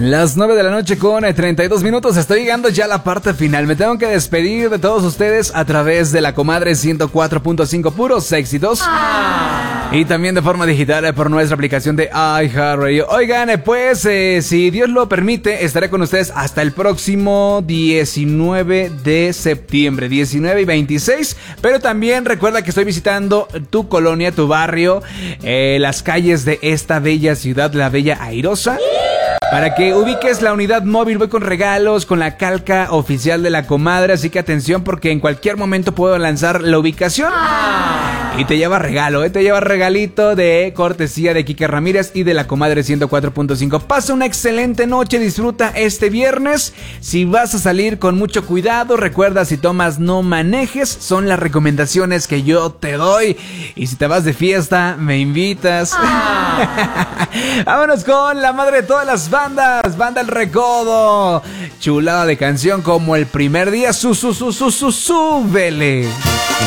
Las 9 de la noche con 32 minutos. Estoy llegando ya a la parte final. Me tengo que despedir de todos ustedes a través de la comadre 104.5 puros éxitos. Y también de forma digital por nuestra aplicación de iHeartRadio. Oigan, pues si Dios lo permite, estaré con ustedes hasta el próximo 19 de septiembre, 19 y 26. Pero también recuerda que estoy visitando tu colonia, tu barrio, las calles de esta bella ciudad, la Bella Airosa. Para que ubiques la unidad móvil, voy con regalos, con la calca oficial de la comadre, así que atención porque en cualquier momento puedo lanzar la ubicación. Y te lleva regalo, te lleva regalito de cortesía de Kike Ramírez y de la comadre 104.5. Pasa una excelente noche, disfruta este viernes. Si vas a salir con mucho cuidado, recuerda, si tomas no manejes, son las recomendaciones que yo te doy. Y si te vas de fiesta, me invitas. Vámonos con la madre de todas las bandas, Banda El Recodo. Chulada de canción como el primer día, súbele.